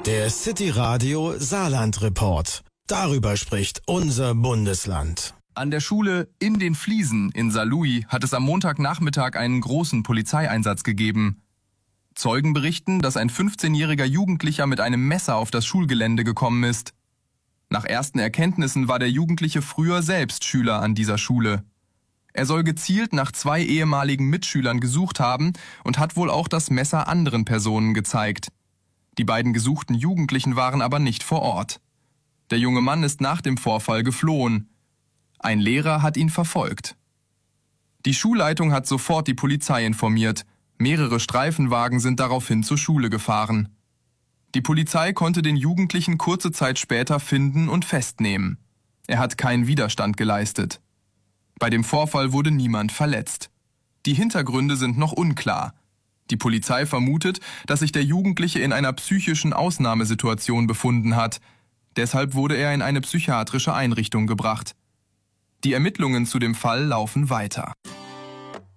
Der City Radio Saarland Report. Darüber spricht unser Bundesland. An der Schule In den Fliesen in Saarlouis hat es am Montagnachmittag einen großen Polizeieinsatz gegeben. Zeugen berichten, dass ein 15-jähriger Jugendlicher mit einem Messer auf das Schulgelände gekommen ist. Nach ersten Erkenntnissen war der Jugendliche früher selbst Schüler an dieser Schule. Er soll gezielt nach 2 ehemaligen Mitschülern gesucht haben und hat wohl auch das Messer anderen Personen gezeigt. Die beiden gesuchten Jugendlichen waren aber nicht vor Ort. Der junge Mann ist nach dem Vorfall geflohen. Ein Lehrer hat ihn verfolgt. Die Schulleitung hat sofort die Polizei informiert. Mehrere Streifenwagen sind daraufhin zur Schule gefahren. Die Polizei konnte den Jugendlichen kurze Zeit später finden und festnehmen. Er hat keinen Widerstand geleistet. Bei dem Vorfall wurde niemand verletzt. Die Hintergründe sind noch unklar. Die Polizei vermutet, dass sich der Jugendliche in einer psychischen Ausnahmesituation befunden hat. Deshalb wurde er in eine psychiatrische Einrichtung gebracht. Die Ermittlungen zu dem Fall laufen weiter.